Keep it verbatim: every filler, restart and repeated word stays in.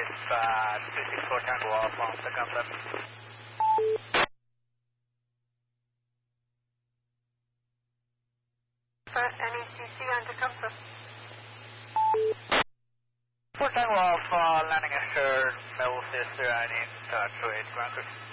uh, two six four Tango Alpha on the concept. N E C C on Tecumseh. four Tango Alpha, landing assured, Mel Sister, I need uh, two eight Ground Crew.